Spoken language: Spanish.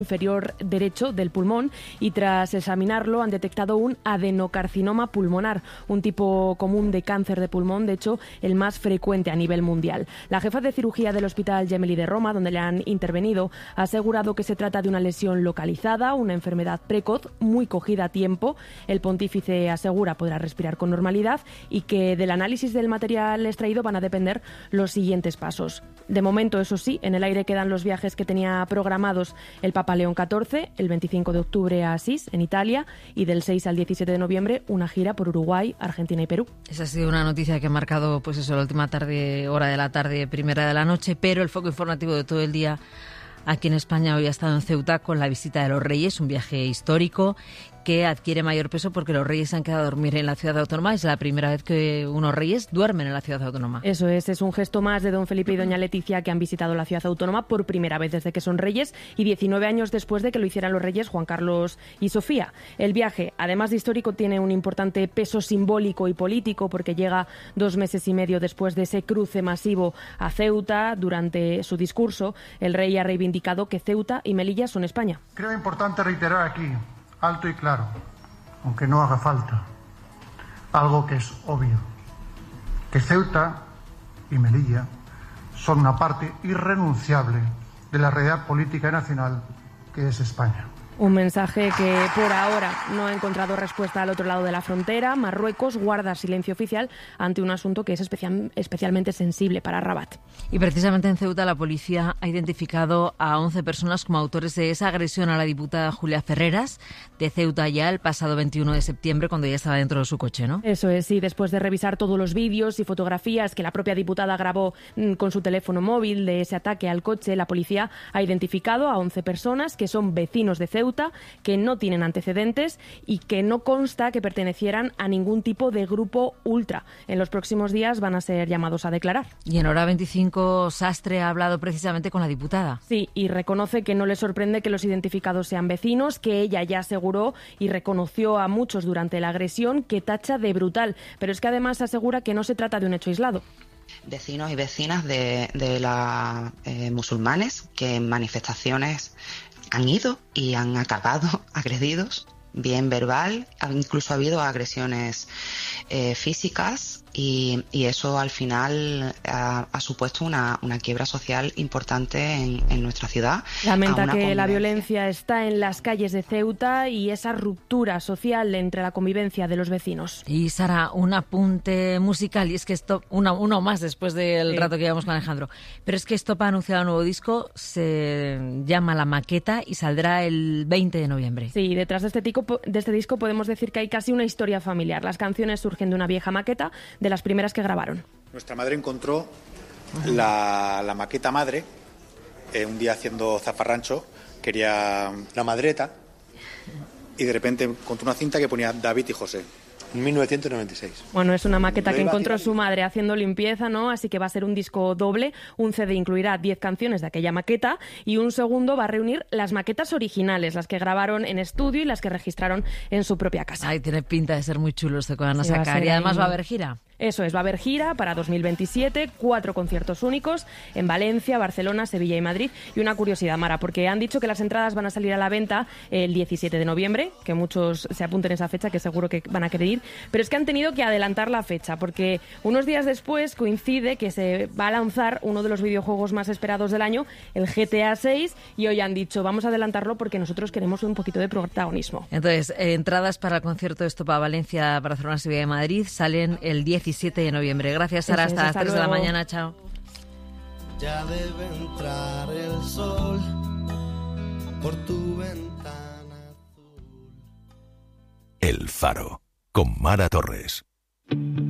inferior derecho del pulmón y tras examinarlo han detectado un adenocarcinoma pulmonar, un tipo común de cáncer de pulmón, de hecho el más frecuente a nivel mundial. La jefa de cirugía del Hospital Gemelli de Roma, donde le han intervenido, ha asegurado que se trata de una lesión localizada, una enfermedad precoz muy cogida a tiempo. El pontífice asegura podrá respirar con normalidad y que del análisis del material extraído van a depender los siguientes pasos. De momento, eso sí, en el aire quedan los viajes que tenía programados el Papa León XIV, el 25 de octubre a Asís, en Italia, y del 6 al 17 de noviembre una gira por Uruguay, Argentina y Perú. Esa ha sido una noticia que ha marcado la última hora de la tarde, primera de la noche, pero el foco informativo de todo el día aquí en España hoy ha estado en Ceuta con la visita de los Reyes, un viaje histórico que adquiere mayor peso porque los Reyes se han quedado a dormir en la ciudad autónoma. Es la primera vez que unos Reyes duermen en la ciudad autónoma. Eso es un gesto más de don Felipe y doña Leticia, que han visitado la ciudad autónoma por primera vez desde que son Reyes y 19 años después de que lo hicieran los Reyes Juan Carlos y Sofía. El viaje, además de histórico, tiene un importante peso simbólico y político porque llega 2 meses y medio después de ese cruce masivo a Ceuta. Durante su discurso, el rey ha reivindicado que Ceuta y Melilla son España. Creo importante reiterar aquí, alto y claro, aunque no haga falta, algo que es obvio, que Ceuta y Melilla son una parte irrenunciable de la realidad política y nacional que es España. Un mensaje que por ahora no ha encontrado respuesta al otro lado de la frontera. Marruecos guarda silencio oficial ante un asunto que es especialmente sensible para Rabat. Y precisamente en Ceuta la policía ha identificado a 11 personas como autores de esa agresión a la diputada Julia Ferreras de Ceuta ya el pasado 21 de septiembre, cuando ya estaba dentro de su coche, ¿no? Eso es, sí, después de revisar todos los vídeos y fotografías que la propia diputada grabó con su teléfono móvil de ese ataque al coche, la policía ha identificado a 11 personas que son vecinos de Ceuta, que no tienen antecedentes y que no consta que pertenecieran a ningún tipo de grupo ultra. En los próximos días van a ser llamados a declarar. Y en Hora 25, Sastre ha hablado precisamente con la diputada. Sí, y reconoce que no le sorprende que los identificados sean vecinos, que ella ya aseguró y reconoció a muchos durante la agresión, que tacha de brutal. Pero es que además asegura que no se trata de un hecho aislado. Vecinos y vecinas de la musulmanes que en manifestaciones han ido y han acabado agredidos, bien verbal, incluso ha habido agresiones físicas y eso al final ha supuesto una quiebra social importante en nuestra ciudad. Lamenta que la violencia está en las calles de Ceuta y esa ruptura social entre la convivencia de los vecinos. Y Sara, un apunte musical, y es que esto, uno más después del rato que llevamos con Alejandro, pero es que Estopa ha anunciado un nuevo disco, se llama La Maqueta y saldrá el 20 de noviembre. Sí, detrás de este disco podemos decir que hay casi una historia familiar. Las canciones surgen de una vieja maqueta, de las primeras que grabaron. Nuestra madre encontró la maqueta madre, un día haciendo zafarrancho, quería la madreta y de repente encontró una cinta que ponía David y José. En 1996. Bueno, es una maqueta que encontró su madre haciendo limpieza, ¿no? Así que va a ser un disco doble. Un CD incluirá 10 canciones de aquella maqueta y un segundo va a reunir las maquetas originales, las que grabaron en estudio y las que registraron en su propia casa. Ay, tiene pinta de ser muy chulo este que van a sacar. Y además va a haber gira. Eso es, va a haber gira para 2027, 4 conciertos únicos en Valencia, Barcelona, Sevilla y Madrid. Y una curiosidad, Mara, porque han dicho que las entradas van a salir a la venta el 17 de noviembre, que muchos se apunten a esa fecha, que seguro que van a querer ir, pero es que han tenido que adelantar la fecha, porque unos días después coincide que se va a lanzar uno de los videojuegos más esperados del año, el GTA 6, y hoy han dicho, vamos a adelantarlo porque nosotros queremos un poquito de protagonismo. Entonces, entradas para el concierto de Estopa Valencia, Barcelona, Sevilla y Madrid salen el 17 de noviembre. Gracias, Sara. Hasta las 3 de la mañana. Chao. Ya debe entrar el sol por tu ventana azul. El Faro, con Mara Torres.